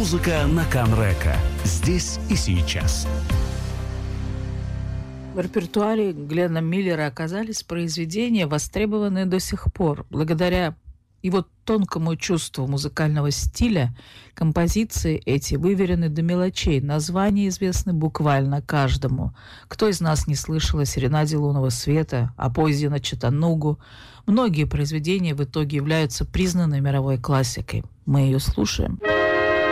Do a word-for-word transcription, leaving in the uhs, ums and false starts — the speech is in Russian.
Музыка на Канрека. Здесь и сейчас. В репертуаре Гленна Миллера оказались произведения, востребованные до сих пор. Благодаря его тонкому чувству музыкального стиля композиции эти выверены до мелочей. Названия известны буквально каждому. Кто из нас не слышал о «Серенаде лунного света», о поезде на Чаттанугу? Многие произведения в итоге являются признанной мировой классикой. Мы ее слушаем.